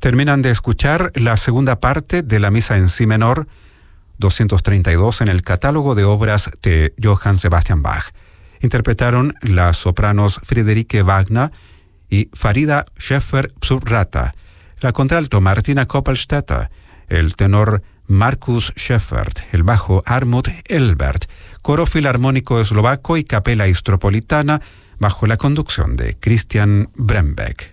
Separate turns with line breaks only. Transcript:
Terminan de escuchar la segunda parte de la misa en si menor 232 en el catálogo de obras de Johann Sebastian Bach. Interpretaron las sopranos Friederike Wagner y Farida Schäfer-Psurrata, la contralto Martina Koppelstetter, el tenor Markus Schäffert, el bajo Armut Elbert, coro filarmónico eslovaco y capela istropolitana bajo la conducción de Christian Brembeck.